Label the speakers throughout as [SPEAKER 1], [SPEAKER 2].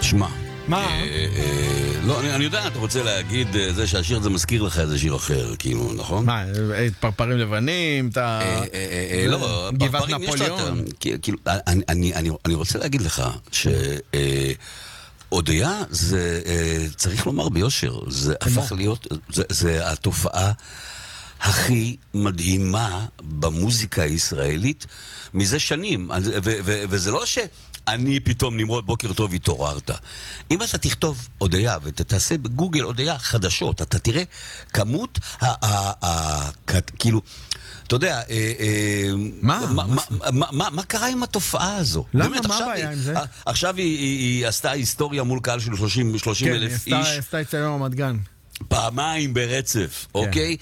[SPEAKER 1] תשמע.
[SPEAKER 2] מה?
[SPEAKER 1] לא, אני יודע, אתה רוצה להגיד זה שהשיר הזה מזכיר לך איזה שיר אחר, כאילו, נכון?
[SPEAKER 2] מה, פרפרים לבנים,
[SPEAKER 1] לא,
[SPEAKER 2] גבעת נפוליאון?
[SPEAKER 1] כאילו, אני רוצה להגיד לך הודיה זה, צריך לומר ביושר, זה הפך להיות, זה התופעה הכי מדהימה במוזיקה הישראלית מזה שנים, וזה לא שאני פתאום נמרוד בוקר טוב התעוררת. אם אתה תכתוב הודיה ותעשה בגוגל הודיה חדשות, אתה תראה כמות כאילו, אתה יודע, מה קרה עם התופעה הזו?
[SPEAKER 2] למה? מה הבעיה עם זה?
[SPEAKER 1] עכשיו היא עשתה היסטוריה מול קהל של 30,000 איש.
[SPEAKER 2] כן, היא עשתה אצלנו רמת גן.
[SPEAKER 1] פעמיים ברצף, אוקיי?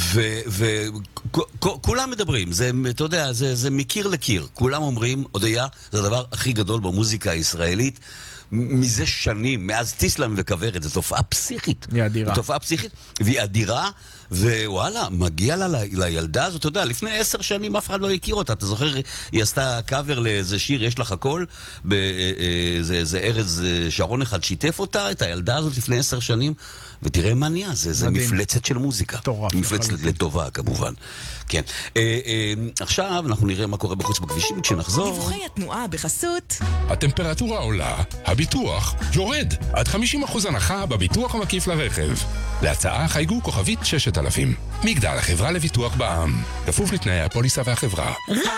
[SPEAKER 1] וכולם מדברים, אתה יודע, זה מקיר לקיר. כולם אומרים, הודיה, זה הדבר הכי גדול במוזיקה הישראלית. מזה שנים, מאז טיסלאם וכוורת, זו תופעה פסיכית.
[SPEAKER 2] היא אדירה.
[SPEAKER 1] זו תופעה פסיכית, והיא אדירה, ווואלה, מגיע לה לילדה הזאת, אתה יודע, לפני 10 שנים אף אחד לא הכיר אותה, אתה זוכר, היא עשתה קאבר לאיזה שיר, יש לך הכל, באיזה ארז שרון אחד שיתף אותה, את הילדה הזאת לפני 10 שנים, ותראה מה נהיה, זה מפלצת של מוזיקה. מפלצת לטובה, כמובן. כן. עכשיו אנחנו נראה מה קורה בחוץ בכבישים כשנחזור.
[SPEAKER 3] דיווחי התנועה בחסות.
[SPEAKER 4] הטמפרטורה עולה, הביטוח יורד. עד 50% הנחה בביטוח המקיף לרכב. להצעה חייגו כוכבית 6000. מגדל, החברה לביטוח בע"מ. כפוף לתנאי הפוליסה והחברה.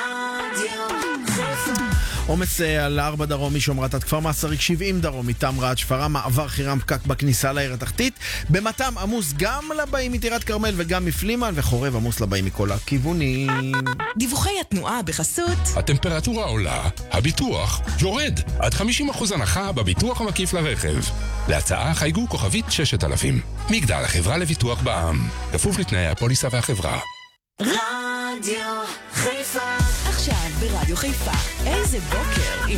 [SPEAKER 2] עומס על 4 דרום משומרת עד כפר מסריק, 70 דרום מטעם רעד שפרעם, מעבר חירם פקק בכניסה לעיר התחתית, במתם עמוס גם לבאים מטירת כרמל וגם מפלימן, וחורב עמוס לבאים מכל הכיוונים.
[SPEAKER 3] דיווחי התנועה בחסות.
[SPEAKER 4] הטמפרטורה עולה, הביטוח יורד. עד 50% הנחה בביטוח המקיף לרכב. להצעה חייגו כוכבית 6000. מגדל, החברה לביטוח בע"מ. כפוף לתנאי הפוליסה והחברה.
[SPEAKER 3] רדיו חיפה. עכשיו ברדיו חיפה. איזה בוקר.